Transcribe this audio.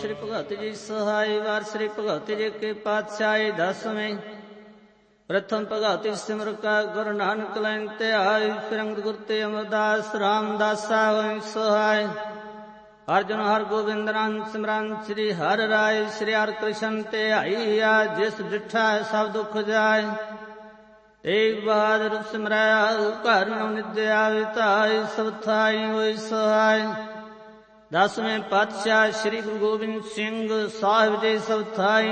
ਸ੍ਰੀ ਭਗਤ ਜੀ ਸਹਾਈ। ਵਾਰ ਸ੍ਰੀ ਭਗਤ ਜੀ ਕੇ ਪਾਤਸ਼ਾਹੀ। ਦਸਵੇਂ ਪ੍ਰਥਮ ਭਗਤ ਸਿਮਰ ਕਾ ਗੁਰੂ ਨਾਨਕ ਲੈਨ ਧਿਆਇ। ਫਿਰ ਅੰਗਦ ਗੁਰ ਤੇ ਅਮਰਦਾਸ ਰਾਮਦਾਸਾ ਹੋਇ ਸਹਾਇ। ਅਰਜੁਨ ਹਰਿ ਗੋਬਿੰਦ ਨਾਮ ਸਿਮਰਨ ਸ੍ਰੀ ਹਰਿ ਰਾਇ। ਸ੍ਰੀ ਹਰਿ ਕ੍ਰਿਸ਼ਨ ਧਿਆਈਆ ਜਿਸ ਡਿਠਾ ਸਭ ਦੁਖ ਜਾਇ। ਤੇਗ ਬਹਾਦਰ ਸਿਮਰਇਆ ਘਰ ਨਉ ਨਿਦਿਆ ਵਿਤਾਈ। ਸਭ ਥਾਈ ਹੋਇ ਸਹਾਇ। ਦਸਵੇਂ ਪਾਤਸ਼ਾਹ ਸ੍ਰੀ ਗੁਰੂ ਗੋਬਿੰਦ ਸਿੰਘ ਸਾਹਿਬ ਜੀ ਸਭ ਥਾਈ